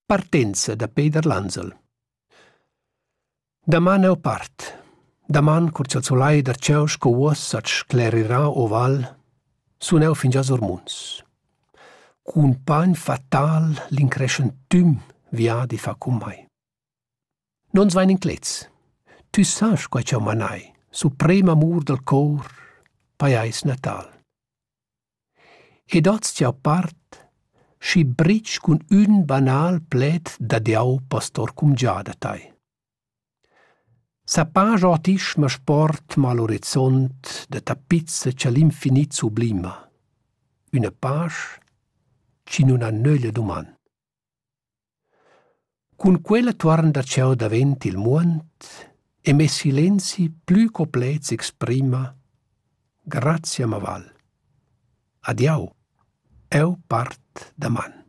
Partenza da Peter Lanzel. Daman eu part. Daman, curz il solai d'arceus co uos at sclerirà o val, sun eu fin già sormuns. Cun pagn fatal l'increscentüm via di fa cum mai. Non svein in clez. Tu sas quai ciò manai, suprem amur del cor, paiais natal. Ed oz ciò part, schi bric cun un banal pled da diau pastor cum già da tai. Sa page otisch ma sport mal l'orizzont de tapizza c'è l'infinit sublima. Una page ci non ha nöglia duman. Cun quella tuorn d'arceu davent il muont e me silenzi plü complets exprima Grazia ma val. Adiau, eu part daman.